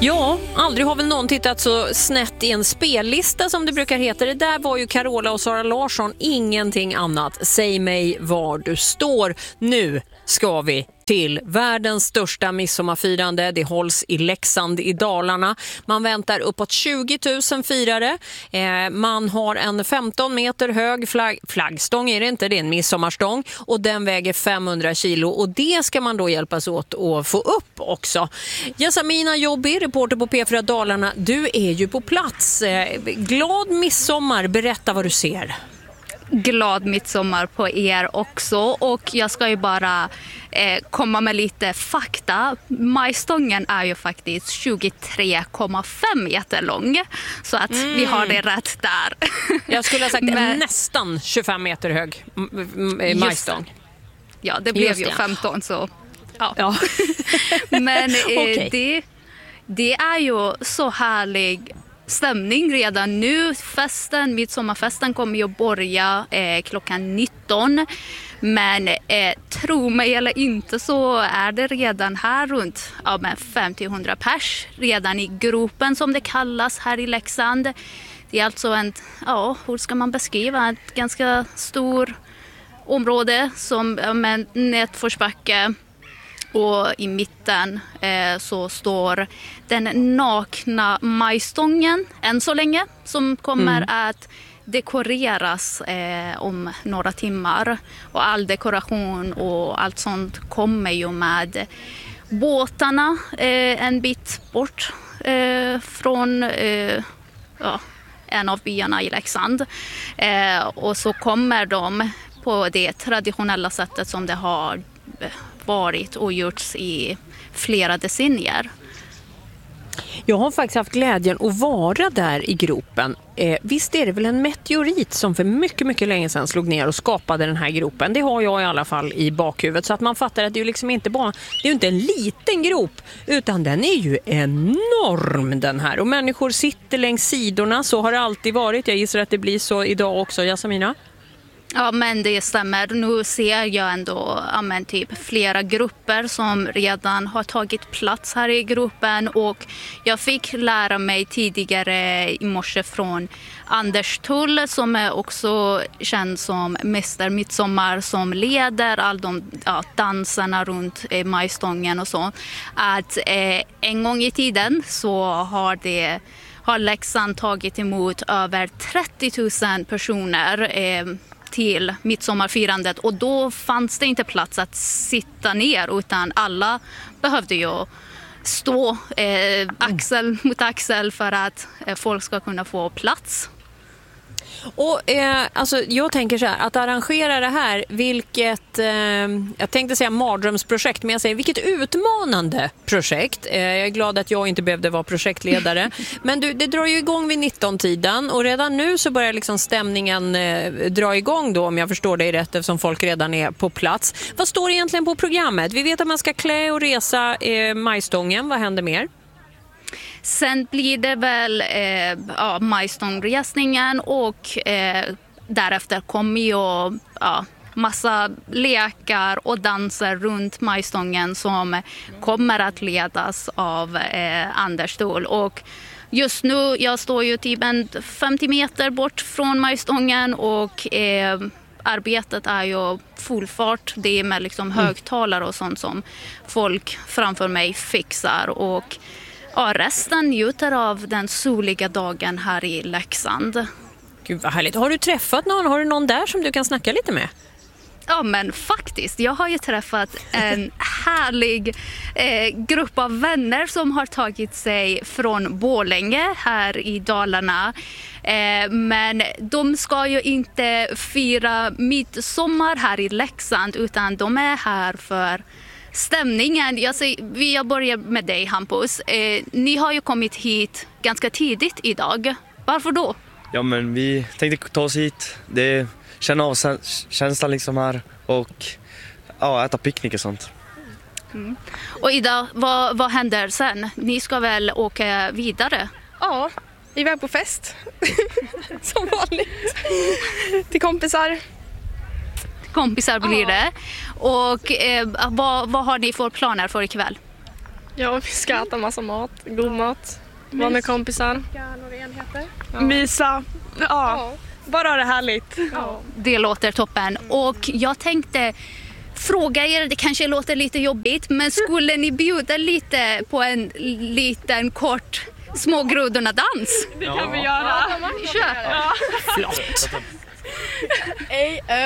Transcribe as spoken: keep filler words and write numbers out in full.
Ja, aldrig har väl någon tittat så snett i en spellista som det brukar heta. Det där var ju Carola och Sara Larsson, ingenting annat. Säg mig var du står. Nu ska vi till världens största midsommarfirande. Det hålls i Leksand i Dalarna. Man väntar uppåt tjugo tusen firare. Eh, man har en femton meter hög flagg, flaggstång, är det inte, det är en midsommarstång. Och den väger femhundra kilo. Och det ska man då hjälpas åt att få upp också. Yasamina Jobbi, reporter på P fyra Dalarna. Du är ju på plats. Eh, glad midsommar, berätta vad du ser. Glad midsommar på er också, och jag ska ju bara eh, komma med lite fakta. Majstången är ju faktiskt tjugotre komma fem meter lång, så att mm. vi har det rätt där. Jag skulle ha sagt Men, nästan tjugofem meter hög majstång. Ja, det blev ju femton, så ja. ja. Men eh, okay. det, det är ju så härlig stämning redan nu. Festen, midsommarfesten kommer ju börja eh, klockan nitton. Men eh, tro mig eller inte så är det redan här runt ja, femtio till hundra pers redan i gropen som det kallas här i Leksand. Det är alltså en, ja, hur ska man beskriva, ett ganska stor område som ja, med nedförsbacke. Och i mitten eh, så står den nakna majstången än så länge, som kommer mm. att dekoreras eh, om några timmar. Och all dekoration och allt sånt kommer ju med båtarna eh, en bit bort eh, från eh, ja, en av byarna i Leksand. Eh, och så kommer de på det traditionella sättet som det har varit och gjorts i flera decennier. Jag har faktiskt haft glädjen att vara där i gropen. Eh, visst är det väl en meteorit som för mycket, mycket länge sedan slog ner och skapade den här gropen. Det har jag i alla fall i bakhuvudet. Så att man fattar att det är ju liksom inte bara, det är ju inte en liten grop, utan den är ju enorm den här. Och människor sitter längs sidorna, så har det alltid varit. Jag gissar att det blir så idag också, Yasamina. Ja, men det stämmer. Nu ser jag ändå ja, men typ flera grupper som redan har tagit plats här i gruppen, och jag fick lära mig tidigare i morse från Anders Tull, som är också känd som Mäster Midsommar, som leder all de ja, danserna runt eh, majstången och så, att eh, en gång i tiden så har det har Leksand tagit emot över trettio tusen personer eh, till midsommarfirandet, och då fanns det inte plats att sitta ner, utan alla behövde ju stå eh, axel mot axel för att eh, folk ska kunna få plats. Och eh, alltså, jag tänker så här, att arrangera det här, vilket eh, jag tänkte säga mardrömsprojekt, men jag säger vilket utmanande projekt. Eh, jag är glad att jag inte behövde vara projektledare. Men du, det drar ju igång vid nitton-tiden, och redan nu så börjar liksom stämningen eh, dra igång då, om jag förstår dig rätt, eftersom folk redan är på plats. Vad står egentligen på programmet? Vi vet att man ska klä och resa eh, majstången. Vad händer mer? Sen blir det väl eh, ja, majstångresningen, och eh, därefter kommer ju ja, massa lekar och danser runt majstången som kommer att ledas av eh, Anders Tull. Och just nu, jag står ju typ en femtio meter bort från majstången, och eh, arbetet är ju full fart. Det är med liksom högtalare och sånt som folk framför mig fixar, och ja, resten njuter av den soliga dagen här i Leksand. Gud vad härligt. Har du träffat någon? Har du någon där som du kan snacka lite med? Ja, men faktiskt. Jag har ju träffat en härlig eh, grupp av vänner som har tagit sig från Borlänge här i Dalarna. Eh, men de ska ju inte fira midsommar här i Leksand, utan de är här för stämningen. Jag, säger, jag börjar med dig, Hampus. Eh, ni har ju kommit hit ganska tidigt idag. Varför då? Ja, men vi tänkte ta oss hit. Det känna av känslan liksom här, och ja, äta picknick och sånt. Mm. Och idag, vad, vad händer sen? Ni ska väl åka vidare? Ja, vi är på fest. Som vanligt. Till kompisar. Kompisar blir det. Och eh, vad, vad har ni för planer för ikväll? Ja, vi ska äta massa mat, god mat, vara med kompisar. Ja. Mysa. Ja. Ja. Bara ha det härligt. Ja. Det låter toppen. Och jag tänkte fråga er, det kanske låter lite jobbigt, men skulle ni bjuda lite på en liten kort smågrodorna-dans? Det kan vi göra. Kör! Flott.